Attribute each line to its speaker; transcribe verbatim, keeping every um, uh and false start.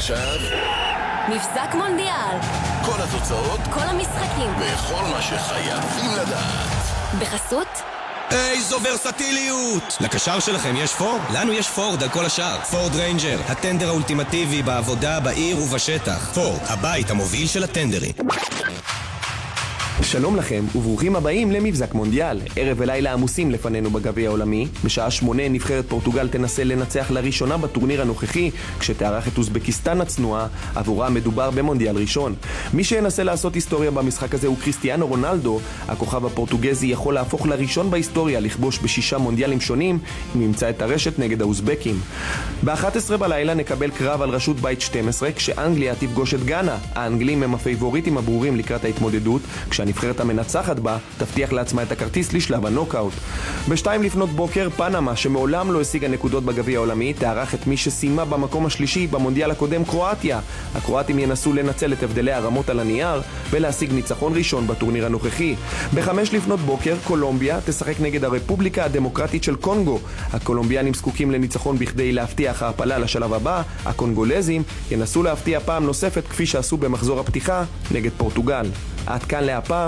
Speaker 1: ועכשיו
Speaker 2: מבזק מונדיאל.
Speaker 1: כל התוצאות,
Speaker 2: כל המשחקים
Speaker 1: וכל מה שחייבים לדעת
Speaker 2: בחסות
Speaker 3: איזו ורסטיליות! לקשר שלכם יש פורד? לנו יש פורד על כל השאר. פורד ריינג'ר, הטנדר האולטימטיבי בעבודה, בעיר ובשטח. פורד, הבית המוביל של הטנדרים.
Speaker 4: שלום לכם וברוכים הבאים למבזק מונדיאל. ערב ולילה עמוסים לפנינו בגביע העולמי. בשעה שמונה נבחרת פורטוגל תנסה לנצח לראשונה בטורניר הנוכחי, כשתארח את אוזבקיסטן הצנועה. עבורה מדובר במונדיאל ראשון. מי שינסה לעשות היסטוריה במשחק הזה הוא קריסטיאנו רונלדו. הכוכב הפורטוגזי יכול להפוך לראשון בהיסטוריה לכבוש בשישה מונדיאלים שונים, אם ימצא את הרשת נגד האוזבקים. ב-אחת עשרה בלילה נקבל קרב על רשות בית שתים עשרה, כשאנגליה תפגוש את גאנה. האנגלים הם הפייבוריטים הברורים לקראת ההתמודדות, כשהנבחרת המנצחת בה תבטיח לעצמה את הכרטיס לשלב הנוקאוט. בשתיים לפנות בוקר, פנמה, שמעולם לא השיגה נקודות בגביע העולמי, תארח את מי שסיימה במקום השלישי במונדיאל הקודם, קרואטיה. הקרואטים ינסו לנצל את הבדלי הרמות על הנייר ולהשיג ניצחון ראשון בטורניר הנוכחי. בחמש לפנות בוקר, קולומביה תשחק נגד הרפובליקה הדמוקרטית של קונגו. הקולומביאנים זקוקים לניצחון בכדי להבטיח העפלה לשלב הבא. הקונגולזים ינסו להבטיח פעם נוספת כפי שעשו במחזור הפתיחה נגד פורטוגל. עד כאן להפעם.